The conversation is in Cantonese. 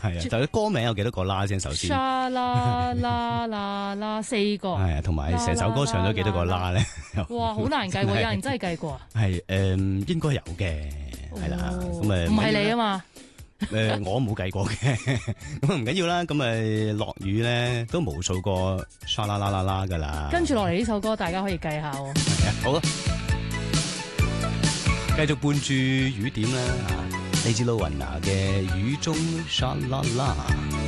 係啊，但係歌名有幾多個啦先？首先， 沙啦啦啦啦4個， 係啊，同埋成首歌唱咗幾多個啦咧？ 哇，好難計喎！有人真係計過啊？ 係應該有嘅，係啦。咁唔係你啊嘛？ 我冇計過嘅，咁唔緊要啦。咁落雨咧都無數個沙啦啦啦啦噶啦。 跟住落嚟呢首歌，大家可以計下喎。 係啊，好啦，繼續伴住雨點啦，嚟自露雲娜嘅雨中沙啦啦。